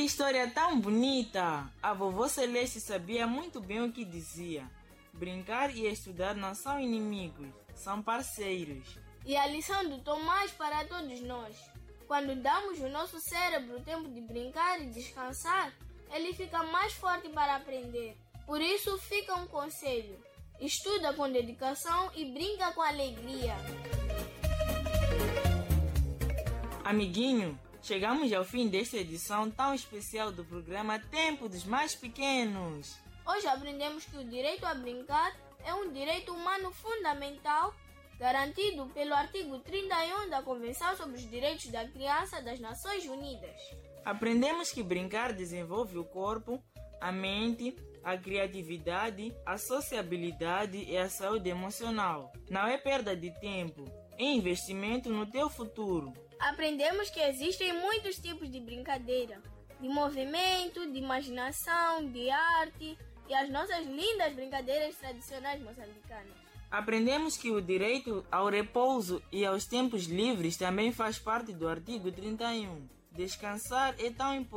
história tão bonita! A vovó Celeste sabia muito bem o que dizia. Brincar e estudar não são inimigos, são parceiros. E a lição do Tomás para todos nós. Quando damos ao nosso cérebro o tempo de brincar e descansar, ele fica mais forte para aprender. Por isso fica um conselho: estuda com dedicação e brinca com alegria. Amiguinho, chegamos ao fim desta edição tão especial do programa Tempo dos Mais Pequenos. Hoje aprendemos que o direito a brincar é um direito humano fundamental, garantido pelo artigo 31 da Convenção sobre os Direitos da Criança das Nações Unidas. Aprendemos que brincar desenvolve o corpo, a mente, a criatividade, a sociabilidade e a saúde emocional. Não é perda de tempo, é investimento no teu futuro. Aprendemos que existem muitos tipos de brincadeira, de movimento, de imaginação, de arte e as nossas lindas brincadeiras tradicionais moçambicanas. Aprendemos que o direito ao repouso e aos tempos livres também faz parte do artigo 31. Descansar é tão importante